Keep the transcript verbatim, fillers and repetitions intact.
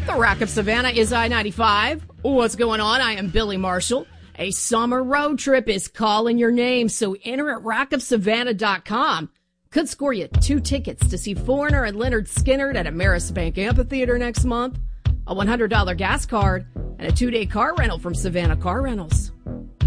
The Rock of Savannah is I ninety-five. What's going on? I am Billy Marshall. A summer road trip is calling your name, so enter at rock of savannah dot com. Could score you two tickets to see Foreigner and Leonard Skinner at Ameris Bank Amphitheater next month, a one hundred dollars gas card, and a two-day car rental from Savannah Car Rentals.